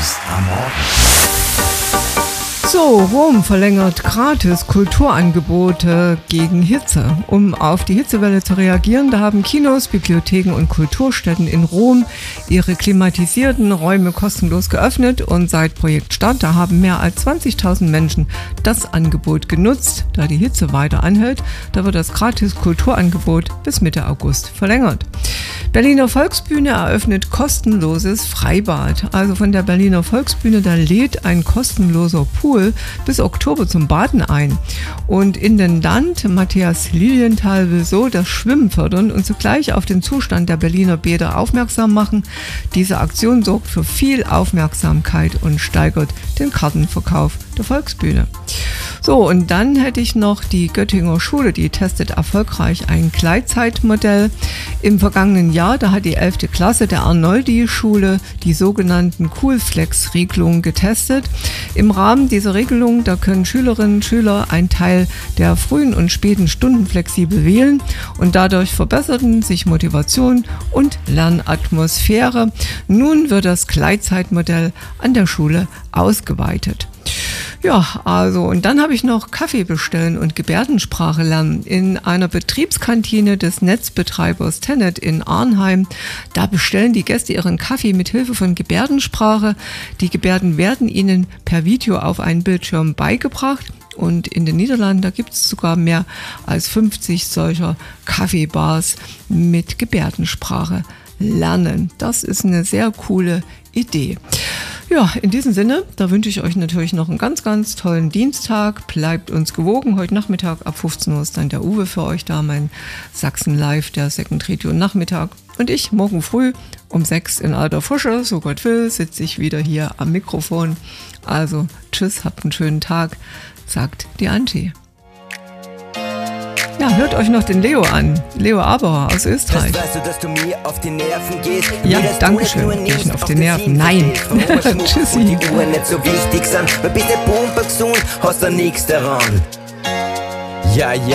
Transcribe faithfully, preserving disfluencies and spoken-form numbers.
Tschüss am Morgen. So, Rom verlängert gratis Kulturangebote gegen Hitze. Um auf die Hitzewelle zu reagieren, da haben Kinos, Bibliotheken und Kulturstätten in Rom ihre klimatisierten Räume kostenlos geöffnet und seit Projektstart, da haben mehr als zwanzigtausend Menschen das Angebot genutzt. Da die Hitze weiter anhält, da wird das gratis Kulturangebot bis Mitte August verlängert. Berliner Volksbühne eröffnet kostenloses Freibad. Also von der Berliner Volksbühne, da lädt ein kostenloser Pool bis Oktober zum Baden ein. Und Intendant Matthias Lilienthal will so das Schwimmen fördern und zugleich auf den Zustand der Berliner Bäder aufmerksam machen. Diese Aktion sorgt für viel Aufmerksamkeit und steigert den Kartenverkauf der Volksbühne. So, und dann hätte ich noch die Göttinger Schule, die testet erfolgreich ein Gleitzeitmodell. Im vergangenen Jahr, da hat die elfte Klasse der Arnoldi-Schule die sogenannten Coolflex-Regelungen getestet. Im Rahmen dieser Regelung, da können Schülerinnen und Schüler einen Teil der frühen und späten Stunden flexibel wählen und dadurch verbesserten sich Motivation und Lernatmosphäre. Nun wird das Gleitzeitmodell an der Schule ausgeweitet. Ja, also und dann habe ich noch Kaffee bestellen und Gebärdensprache lernen in einer Betriebskantine des Netzbetreibers Tennet in Arnheim. Da bestellen die Gäste ihren Kaffee mit Hilfe von Gebärdensprache. Die Gebärden werden ihnen per Video auf einen Bildschirm beigebracht. Und in den Niederlanden, da gibt es sogar mehr als fünfzig solcher Kaffeebars mit Gebärdensprache lernen. Das ist eine sehr coole Idee. Ja, in diesem Sinne, da wünsche ich euch natürlich noch einen ganz, ganz tollen Dienstag. Bleibt uns gewogen. Heute Nachmittag ab fünfzehn Uhr ist dann der Uwe für euch da, mein Sachsen Live, der Second Region Nachmittag. Und ich morgen früh um sechs in alter Frische, so Gott will, sitze ich wieder hier am Mikrofon. Also tschüss, habt einen schönen Tag, sagt die Angie. Ja, hört euch noch den Leo an. Leo Aberer aus Österreich. Weißt du, dass du mir auf die Nerven gehst? Ja, danke schön. Gehe ich auf die Nerven? Nein. Tschüssi. Und die Uhren nicht so wichtig sind, weil bist der Pumper gesund, hast du nichts daran. Ja, ja.